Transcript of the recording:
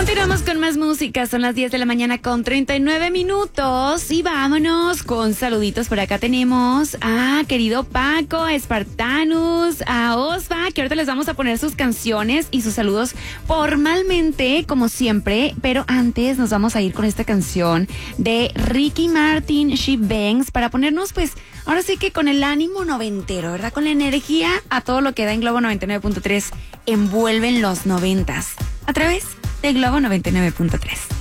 Continuamos con más música, son las 10 de la mañana con 39 minutos y vámonos con saluditos. Por acá tenemos a querido Paco, a Espartanus, a Osva, que ahorita les vamos a poner sus canciones y sus saludos formalmente, como siempre, pero antes nos vamos a ir con esta canción de Ricky Martin, She Bangs, para ponernos pues, ahora sí que con el ánimo noventero, ¿verdad? Con la energía a todo lo que da en Globo 99.3, envuelven los 90s, a través de Globo 99.3.